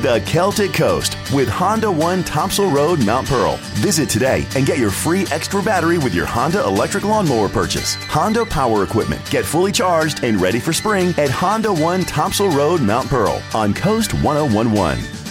The Celtic Coast with Honda One Topsail Road, Mount Pearl. Visit today and get your free extra battery with your Honda electric lawnmower purchase. Honda Power Equipment. Get fully charged and ready for spring at Honda One Topsail Road, Mount Pearl on Coast 1011.